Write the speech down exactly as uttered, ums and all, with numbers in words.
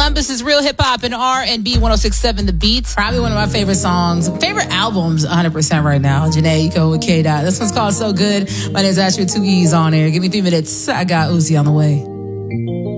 m. This is Real Hip Hop and R and B one oh six point seven The Beats. Probably one of my favorite songs, favorite albums one hundred percent right now. Janae Eco with K. Dot. This one's called So Good. My name is Asher, two E's on air. Give me three minutes. I got Uzi on the way.